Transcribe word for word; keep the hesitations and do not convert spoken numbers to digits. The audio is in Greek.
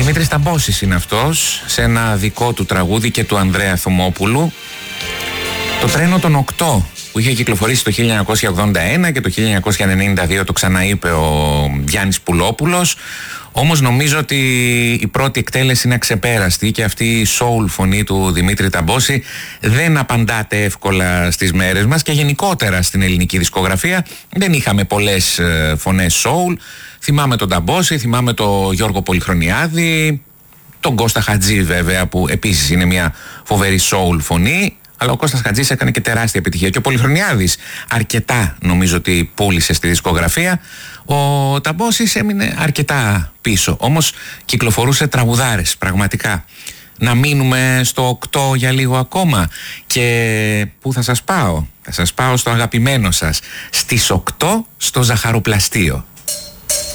Δημήτρης Ταμπόσης είναι αυτός, σε ένα δικό του τραγούδι και του Ανδρέα Θωμόπουλου. Το τρένο των οκτώ, που είχε κυκλοφορήσει το χίλια εννιακόσια ογδόντα ένα και το χίλια εννιακόσια ενενήντα δύο το ξαναείπε ο Γιάννης Πουλόπουλος. Όμως νομίζω ότι η πρώτη εκτέλεση είναι αξεπέραστη και αυτή η soul φωνή του Δημήτρη Ταμπόση δεν απαντάται εύκολα στις μέρες μας και γενικότερα στην ελληνική δισκογραφία δεν είχαμε πολλές φωνές soul. Θυμάμαι τον Ταμπόση, θυμάμαι τον Γιώργο Πολυχρονιάδη, τον Κώστα Χατζή βέβαια, που επίσης είναι μια φοβερή soul φωνή. Αλλά ο Κώστας Χατζής έκανε και τεράστια επιτυχία. Και ο Πολυχρονιάδης αρκετά νομίζω ότι πούλησε στη δισκογραφία. Ο Ταμπόσης έμεινε αρκετά πίσω. Όμως κυκλοφορούσε τραγουδάρες πραγματικά. Να μείνουμε στο οκτώ για λίγο ακόμα. Και πού θα σας πάω? Θα σας πάω στο αγαπημένο σας. Στις οκτώ στο Ζαχαροπλαστείο.